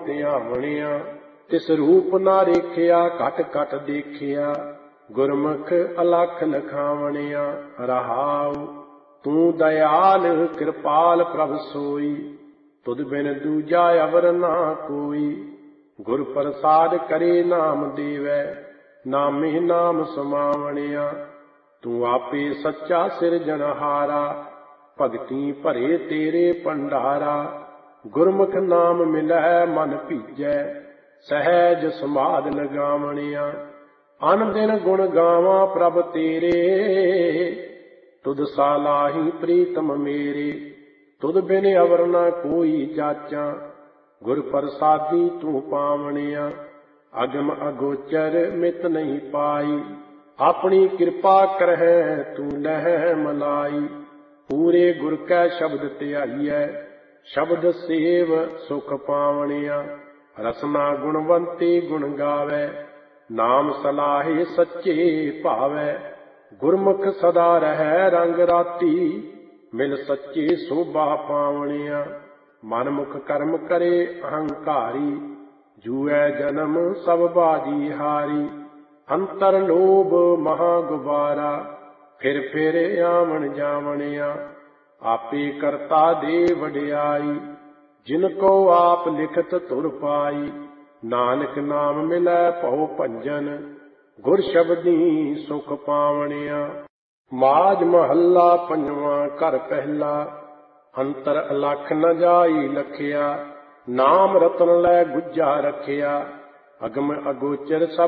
ਧਿਆਵਣਿਆ। ਤਿਸ ਰੂਪ ਨਾ ਰੇਖਿਆ ਘਟ ਘਟ ਦੇਖਿਆ, ਗੁਰਮੁਖ ਅਲਖ ਲਖਾਵਣਿਆ। ਰਹਾਉ ਤੂੰ ਦਇਆਲ ਕਿਰਪਾਲ ਪ੍ਰਭ ਸੋਈ, ਤੁਧ ਬਿਨ ਦੂਜਾ ਅਵਰ ਨਾ ਕੋਈ। ਗੁਰ ਪ੍ਰਸਾਦ ਕਰੇ ਨਾਮ ਦੇਵੈ, ਨਾਮੇ ਨਾਮ ਸਮਾਵਣਿਆ। ਤੂੰ ਆਪੇ ਸੱਚਾ ਸਿਰਜਣਹਾਰਾ, ਭਗਤੀ ਭਰੇ ਤੇਰੇ ਭੰਡਾਰਾ। ਗੁਰਮੁਖ ਨਾਮ ਮਿਲੈ ਮਨ ਭੀਜੈ, ਸਹਿਜ ਸਮਾਧ ਲਗਾਵਣਿਆ। ਅਨ ਦਿਨ ਗੁਣ ਗਾਵਾਂ ਪ੍ਰਭ ਤੇਰੇ, ਤੁਧ ਸਾਲਾਹੀ ਪ੍ਰੀਤਮ ਮੇਰੇ। ਤੁਧ ਬਿਨ ਅਵਰ ਨਾ ਕੋਈ ਜਾਚਾਂ, ਗੁਰ ਪ੍ਰਸਾਦੀ ਤੂੰ ਪਾਵਣਿਆ। ਅਗਮ ਅਗੋਚਰ ਮਿਤ ਨਹੀਂ ਪਾਈ, ਆਪਣੀ ਕਿਰਪਾ ਕਰਹਿ ਤੂੰ ਲਹਿ ਮਲਾਈ। ਪੂਰੇ ਗੁਰ ਕੈ ਸ਼ਬਦ ਧਿਆਈਐ, ਸ਼ਬਦ ਸੇਵ ਸੁਖ ਪਾਵਣਿਆ। ਰਸਨਾ ਗੁਣਵੰਤੀ ਗੁਣ ਗਾਵੈ, ਨਾਮ ਸਲਾਹੇ ਸੱਚੇ ਭਾਵੈ। ਗੁਰਮੁਖ ਸਦਾ ਰਹਿ ਰੰਗ ਰਾਤੀ, ਮਿਲ ਸੱਚੇ ਸੋਭਾ ਪਾਵਣਿਆ। ਮਨਮੁਖ ਕਰਮ ਕਰੇ ਅਹੰਕਾਰੀ, ਜੂਐ ਜਨਮ ਸਭ ਬਾਜੀ ਹਾਰੀ। ਅੰਤਰ ਲੋਭ ਮਹਾ ਗੁਬਾਰਾ, ਫਿਰ ਫਿਰ ਆਵਣ ਜਾਵਣਿਆ। ਆਪੇ ਕਰਤਾ ਦੇ ਵਡਿਆਈ, ਜਿਨ ਕੋ ਆਪ ਲਿਖਤ ਧੁਰ ਪਾਈ। ਨਾਨਕ ਨਾਮ ਮਿਲੈ ਭਉ ਭੰਜਨ, ਗੁਰ ਸ਼ਬਦੀ ਸੁਖ ਪਾਵਣਿਆ। ਮਾਝ ਮਹੱਲਾ ਪੰਜਵਾਂ ਘਰ ਪਹਿਲਾ। ਅੰਤਰ ਅਲਖ ਨ ਜਾਈ ਲਖਿਆ, ਨਾਮ ਰਤਨ ਲੈ ਗੁੱਜਾ ਰਖਿਆ। ਅਗਮ ਅਗੋਚਰ ਸਭ